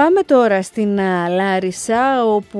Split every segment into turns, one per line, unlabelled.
Πάμε τώρα στην Λάρισα, όπου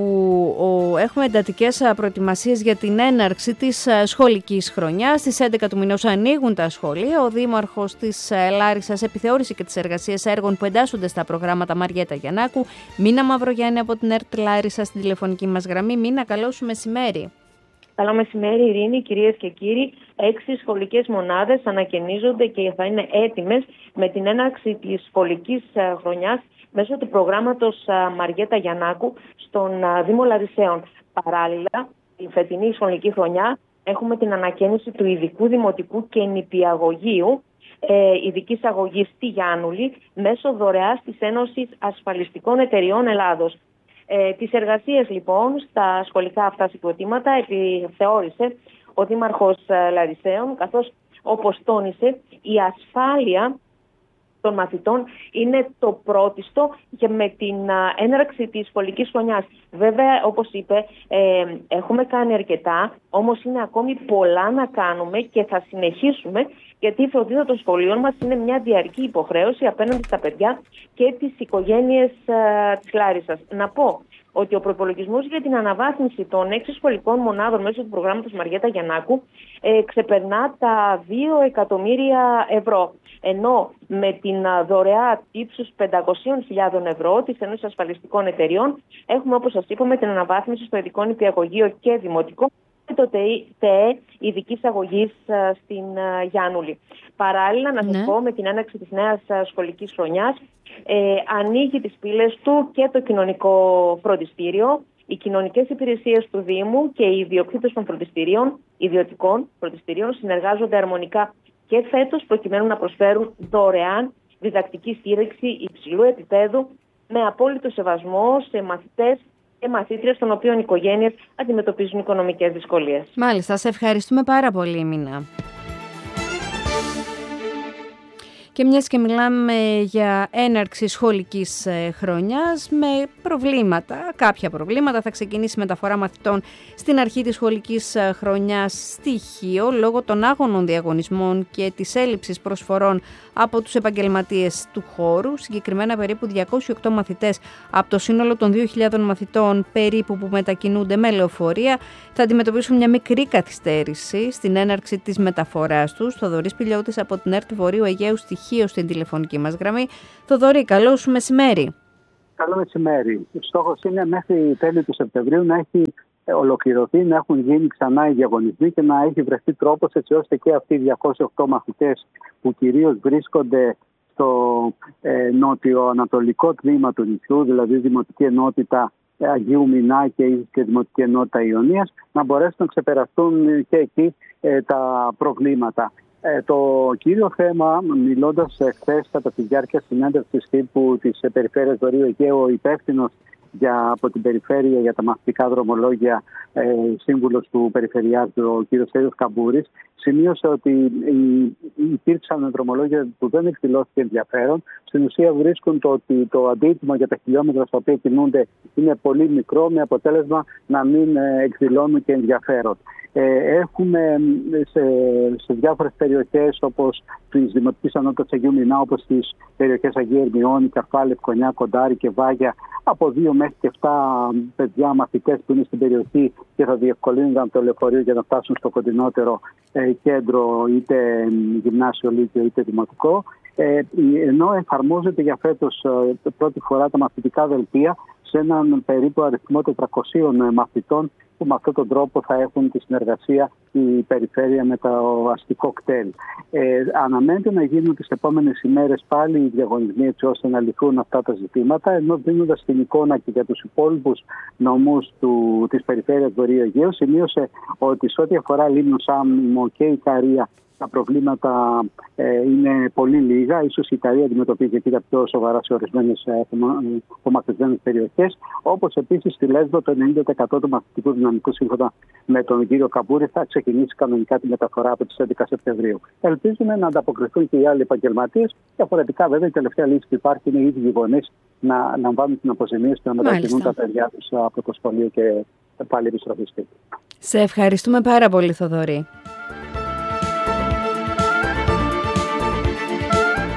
έχουμε εντατικές προετοιμασίες για την έναρξη της σχολικής χρονιάς. Στις 11 του μηνός ανοίγουν τα σχολεία. Ο Δήμαρχος της Λάρισσας επιθεώρησε και τις εργασίες έργων που εντάσσονται στα προγράμματα Μαριέτα Γιαννάκου. Μίνα Μαυρογιάννη από την ΕΡΤ Λάρισα στην τηλεφωνική μας γραμμή. Μίνα, καλό σου μεσημέρι.
Καλό μεσημέρι, Ειρήνη, κυρίες και κύριοι. 6 σχολικές μονάδες ανακαινίζονται και θα είναι έτοιμες με την έναρξη της σχολικής χρονιάς μέσω του προγράμματος Μαριέτα Γιαννάκου στον Δήμο Λαρισαίων. Παράλληλα, την φετινή σχολική χρονιά έχουμε την ανακαίνιση του ειδικού δημοτικού και νηπιαγωγείου ειδικής αγωγής στη Γιάννουλη μέσω δωρεάς της Ένωσης Ασφαλιστικών Εταιριών Ελλάδος. Τις εργασίες λοιπόν στα σχολικά αυτά συγκροτήματα επιθεώρησε ο Δήμαρχος Λαρισαίων, καθώς όπως τόνισε η ασφάλεια των μαθητών είναι το πρώτιστο και με την έναρξη της σχολικής χρονιάς. Βέβαια, όπως είπε, έχουμε κάνει αρκετά, όμως είναι ακόμη πολλά να κάνουμε και θα συνεχίσουμε, γιατί η φροντίδα των σχολείων μας είναι μια διαρκή υποχρέωση απέναντι στα παιδιά και τις οικογένειες της Λάρισσας. Να πω ότι ο προϋπολογισμός για την αναβάθμιση των 6 σχολικών μονάδων μέσω του προγράμματος Μαριέτα Γιαννάκου ξεπερνά τα 2 εκατομμύρια ευρώ. Ενώ με την δωρεά ύψους 500.000 ευρώ της Ένωσης Ασφαλιστικών Εταιριών έχουμε, όπως σας είπαμε, την αναβάθμιση στο ειδικό νηπιαγωγείο και δημοτικό και το ΤΕΕ ειδικής αγωγής στην Γιάννουλη. Παράλληλα, να σας πω, με την έναρξη της νέας σχολικής χρονιάς ανοίγει τις πύλες του και το κοινωνικό φροντιστήριο. Οι κοινωνικές υπηρεσίες του Δήμου και οι ιδιοκτήτες των ιδιωτικών φροντιστηρίων συνεργάζονται αρμονικά και φέτος προκειμένου να προσφέρουν δωρεάν διδακτική στήριξη υψηλού επίπεδου με απόλυτο σεβασμό σε μαθητές και μαθήτριες των οποίων οι οικογένειες αντιμετωπίζουν οικονομικές δυσκολίες.
Μάλιστα, σε ευχαριστούμε πάρα πολύ, Μίνα. Και μιας και μιλάμε για έναρξη σχολικής χρονιάς με κάποια προβλήματα, θα ξεκινήσει η μεταφορά μαθητών στην αρχή της σχολικής χρονιάς στη Χίο λόγω των άγωνων διαγωνισμών και της έλλειψης προσφορών από τους επαγγελματίες του χώρου. Συγκεκριμένα περίπου 208 μαθητές από το σύνολο των 2.000 μαθητών περίπου που μετακινούνται με λεωφορεία θα αντιμετωπίσουν μια μικρή καθυστέρηση στην έναρξη της μεταφοράς τους. Θοδωρής Πηλιώτης από την ΕΡΤ Βορείου Αιγαίου στη Χίο στην τηλεφωνική μας γραμμή. Θοδωρή, καλό σου μεσημέρι.
Καλό μεσημέρι. Ο στόχος είναι μέχρι τέλη του Σεπτεμβρίου να έχει ολοκληρωθεί, να έχουν γίνει ξανά οι διαγωνισμοί και να έχει βρεθεί τρόπος έτσι ώστε και αυτοί οι 208 μαθητές που κυρίως βρίσκονται στο νότιο-ανατολικό τμήμα του νησιού, δηλαδή Δημοτική Ενότητα Αγίου Μινάκη και Δημοτική Ενότητα Ιωνίας, να μπορέσουν να ξεπεραστούν και εκεί τα προβλήματα. Το κύριο θέμα, μιλώντας χθες κατά τη διάρκεια συνέντευξης τύπου της Περιφέρειας Βορείου Αιγαίου, ο υπεύθυνος από την Περιφέρεια για τα μαθητικά δρομολόγια, σύμβουλος του Περιφερειάρχου, ο κ. Στέλιος Καμπούρης, σημείωσε ότι υπήρξαν δρομολόγια που δεν εκδηλώθηκε ενδιαφέρον. Στην ουσία βρίσκουν ότι το αντίτιμο για τα χιλιόμετρα στα οποία κινούνται είναι πολύ μικρό, με αποτέλεσμα να μην εκδηλώνουν και ενδιαφέρον. Έχουμε σε διάφορες περιοχές όπως της Δημοτικής Ενότητας Αγίου Μινά, όπως τις περιοχές Αγίου Ερμιώνη, Καρφά, Λευκονιά, Κοντάρι και Βάγια, από 2 μέχρι και 7 παιδιά μαθητές που είναι στην περιοχή και θα διευκολύνονταν το λεωφορείο για να φτάσουν στο κοντινότερο κέντρο, είτε γυμνάσιο, λύκειο είτε δημοτικό. Ενώ εφαρμόζεται για φέτος πρώτη φορά τα μαθητικά δελτία σε έναν περίπου αριθμό 400 μαθητών, που με αυτόν τον τρόπο θα έχουν τη συνεργασία η περιφέρεια με το αστικό κτέλ. Αναμένεται να γίνουν τις επόμενες ημέρες πάλι οι διαγωνισμοί έτσι ώστε να λυθούν αυτά τα ζητήματα, ενώ δίνοντας την εικόνα και για τους υπόλοιπους νομούς της περιφέρειας Βορείου Αιγαίου, σημείωσε ότι σε ό,τι αφορά Λίμνο, Σάμο και Ικαρία τα προβλήματα είναι πολύ λίγα. Ίσως η Ικαρία αντιμετωπίζει εκεί τα πιο σοβαρά σε ορισμένες απομακρυσμένες περιοχές. Όπως επίσης στη Λέσβο το 90% του μαθητικού δυναμικού, σύμφωνα με τον κύριο Καμπούρη, θα ξεκινήσει κανονικά τη μεταφορά από τις 11 Σεπτεμβρίου. Ελπίζουμε να ανταποκριθούν και οι άλλοι επαγγελματίες. Διαφορετικά, βέβαια, η τελευταία λύση που υπάρχει είναι οι ίδιοι γονείς να λαμβάνουν την αποζημίωση και να μετακινούν τα παιδιά τους από το σχολείο και πάλι επιστροφή σπίτι.
Σε ευχαριστούμε πάρα πολύ, Θοδωρή.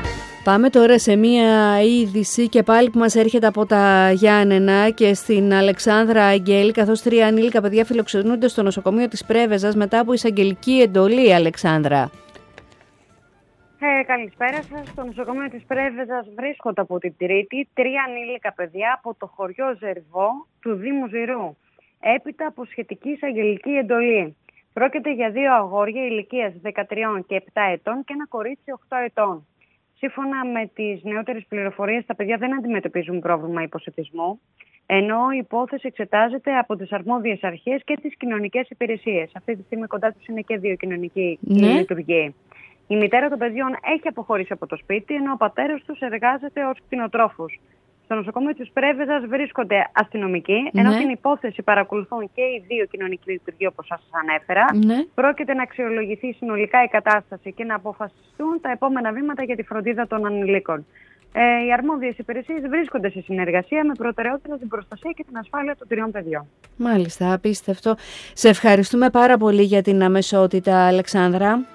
Πάμε τώρα σε μία είδηση και πάλι που μας έρχεται από τα Γιάννενα και στην Αλεξάνδρα Αγγέλη, καθώς 3 ανήλικα παιδιά φιλοξενούνται στο νοσοκομείο της Πρέβεζας μετά από εισαγγελική εντολή, Αλεξάνδρα.
Καλησπέρα σας. Στο νοσοκομείο της Πρέβεζας βρίσκονται από την Τρίτη 3 ανήλικα παιδιά από το χωριό Ζερβό του Δήμου Ζηρού, έπειτα από σχετική εισαγγελική εντολή. Πρόκειται για 2 αγόρια ηλικίας 13 και 7 ετών και ένα κορίτσι 8 ετών. Σύμφωνα με τις νεότερες πληροφορίες, τα παιδιά δεν αντιμετωπίζουν πρόβλημα υποσιτισμού, ενώ η υπόθεση εξετάζεται από τις αρμόδιες αρχές και τις κοινωνικές υπηρεσίες. Αυτή τη στιγμή κοντά τους είναι και 2 κοινωνικοί λειτουργοί. Η μητέρα των παιδιών έχει αποχωρήσει από το σπίτι, ενώ ο πατέρας τους εργάζεται ως κτηνοτρόφος. Στο νοσοκομείο της Πρέβεζας βρίσκονται αστυνομικοί, ενώ την υπόθεση παρακολουθούν και οι 2 κοινωνικοί λειτουργοί, όπως σας ανέφερα. Πρόκειται να αξιολογηθεί συνολικά η κατάσταση και να αποφασιστούν τα επόμενα βήματα για τη φροντίδα των ανηλίκων. Οι αρμόδιες υπηρεσίες βρίσκονται σε συνεργασία με προτεραιότητα την προστασία και την ασφάλεια των 3 παιδιών.
Μάλιστα, απίστευτο. Σε ευχαριστούμε πάρα πολύ για την αμεσότητα, Αλεξάνδρα.